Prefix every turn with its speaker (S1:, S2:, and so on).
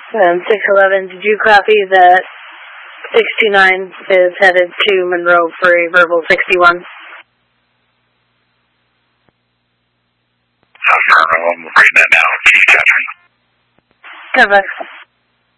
S1: 611, did you copy that 629 is headed to Monroe for a verbal 61?
S2: I'm writing that down. Can you catch me?
S1: 10 bucks.